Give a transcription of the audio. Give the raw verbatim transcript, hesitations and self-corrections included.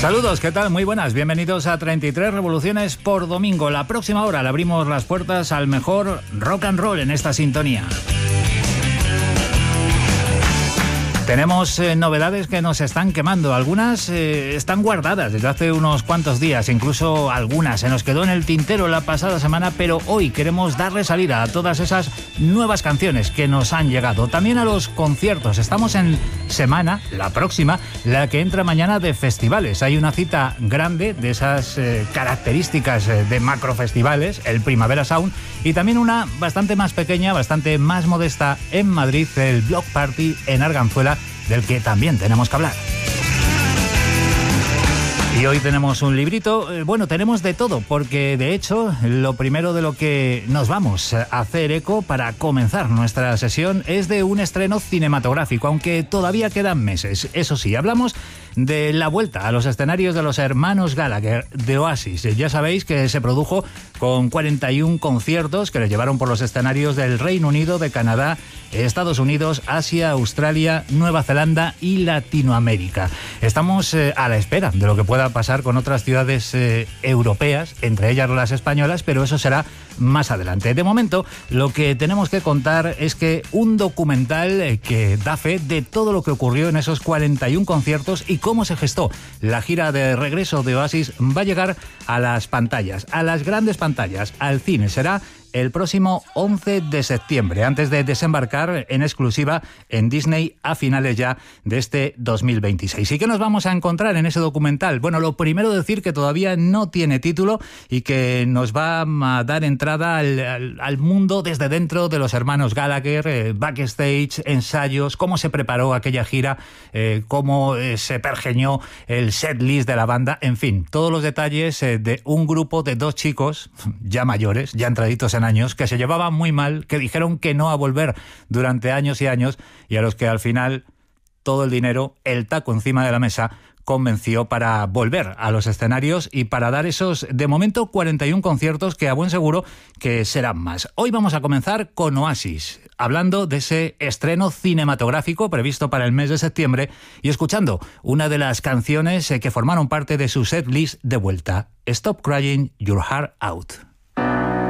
Saludos, ¿qué tal? Muy buenas, bienvenidos a treinta y tres Revoluciones por domingo. La próxima hora le abrimos las puertas al mejor rock and roll en esta sintonía. Tenemos eh, novedades que nos están quemando. Algunas eh, están guardadas desde hace unos cuantos días, incluso algunas se nos quedó en el tintero la pasada semana, pero hoy queremos darle salida a todas esas nuevas canciones que nos han llegado. También a los conciertos. Estamos en semana, la próxima, la que entra mañana de festivales. Hay una cita grande de esas eh, características eh, de macrofestivales, el Primavera Sound, y también una bastante más pequeña, bastante más modesta en Madrid, el Block Party en Arganzuela, del que también tenemos que hablar. Y hoy tenemos un librito, bueno, tenemos de todo, porque de hecho lo primero de lo que nos vamos a hacer eco para comenzar nuestra sesión es de un estreno cinematográfico, aunque todavía quedan meses. Eso sí, hablamos de la vuelta a los escenarios de los hermanos Gallagher de Oasis. Ya sabéis que se produjo con cuarenta y uno conciertos que les llevaron por los escenarios del Reino Unido, de Canadá, Estados Unidos, Asia, Australia, Nueva Zelanda y Latinoamérica. Estamos eh, a la espera de lo que pueda pasar con otras ciudades eh, europeas, entre ellas las españolas, pero eso será más adelante. De momento, lo que tenemos que contar es que un documental eh, que da fe de todo lo que ocurrió en esos cuarenta y uno conciertos y cómo se gestó la gira de regreso de Oasis va a llegar a las pantallas, a las grandes pantallas, al cine. Será el próximo once de septiembre, antes de desembarcar en exclusiva en Disney a finales ya de este dos mil veintiséis. ¿Y qué nos vamos a encontrar en ese documental? Bueno, lo primero decir que todavía no tiene título y que nos va a dar entrada al, al, al mundo desde dentro de los hermanos Gallagher, eh, backstage, ensayos, cómo se preparó aquella gira, eh, cómo eh, se pergeñó el setlist de la banda, en fin, todos los detalles eh, de un grupo de dos chicos ya mayores, ya entraditos en años, que se llevaban muy mal, que dijeron que no a volver durante años y años y a los que al final todo el dinero, el taco encima de la mesa, convenció para volver a los escenarios y para dar esos, de momento, cuarenta y uno conciertos que a buen seguro que serán más. Hoy vamos a comenzar con Oasis, hablando de ese estreno cinematográfico previsto para el mes de septiembre y escuchando una de las canciones que formaron parte de su setlist de vuelta, Stop Crying Your Heart Out.